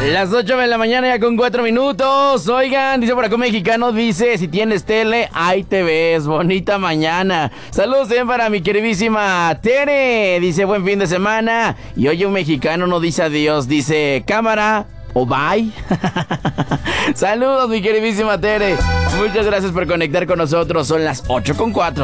Las 8 de la mañana ya con 4 minutos. Oigan, dice por acá un mexicano, dice, si tienes tele, ahí te ves. Bonita mañana. Saludos también para mi queridísima Tere. Dice, buen fin de semana. Y oye, un mexicano no dice adiós, dice cámara o bye. Saludos, mi queridísima Tere. Muchas gracias por conectar con nosotros. Son las 8:04.